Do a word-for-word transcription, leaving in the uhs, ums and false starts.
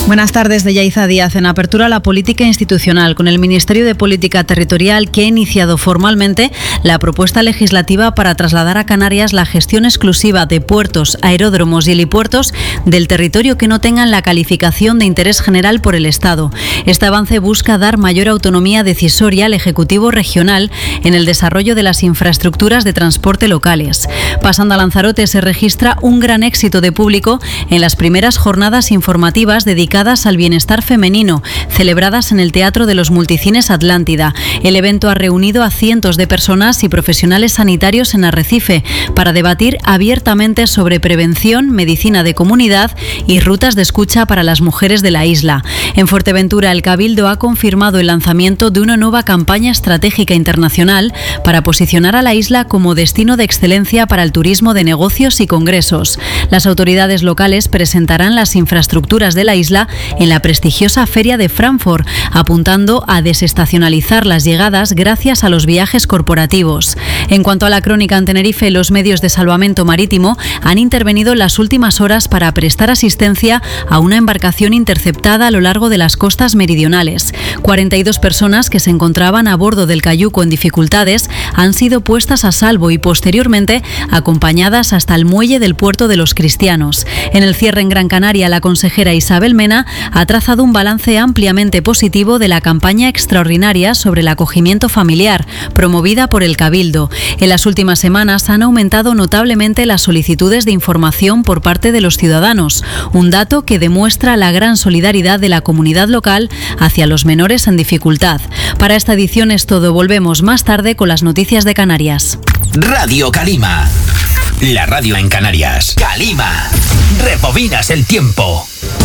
Buenas tardes, de Yaiza Díaz. En apertura la política institucional con el Ministerio de Política Territorial, que ha iniciado formalmente la propuesta legislativa para trasladar a Canarias la gestión exclusiva de puertos, aeródromos y helipuertos del territorio que no tengan la calificación de interés general por el Estado. Este avance busca dar mayor autonomía decisoria al Ejecutivo regional en el desarrollo de las infraestructuras de transporte locales. Pasando a Lanzarote, se registra un gran éxito de público en las primeras jornadas informativas dedicadas al bienestar femenino, celebradas en el Teatro de los Multicines Atlántida. El evento ha reunido a cientos de personas y profesionales sanitarios en Arrecife para debatir abiertamente sobre prevención, medicina de comunidad y rutas de escucha para las mujeres de la isla. En Fuerteventura, el Cabildo ha confirmado el lanzamiento de una nueva campaña estratégica internacional para posicionar a la isla como destino de excelencia para el turismo de negocios y congresos. Las autoridades locales presentarán las infraestructuras de la isla en la prestigiosa Feria de Frankfurt, apuntando a desestacionalizar las llegadas gracias a los viajes corporativos. En cuanto a la crónica en Tenerife, los medios de salvamento marítimo han intervenido en las últimas horas para prestar asistencia a una embarcación interceptada a lo largo de las costas meridionales. cuarenta y dos personas que se encontraban a bordo del cayuco en dificultades han sido puestas a salvo y posteriormente acompañadas hasta el muelle del puerto de los Cristianos. En el cierre en Gran Canaria, la consejera Isabel Mena ha trazado un balance ampliamente positivo de la campaña extraordinaria sobre el acogimiento familiar, promovida por el Cabildo. En las últimas semanas han aumentado notablemente las solicitudes de información por parte de los ciudadanos, un dato que demuestra la gran solidaridad de la comunidad local hacia los menores en dificultad. Para esta edición es todo. Volvemos más tarde con las noticias de Canarias. Radio Calima, la radio en Canarias. Calima, rebobinas el tiempo.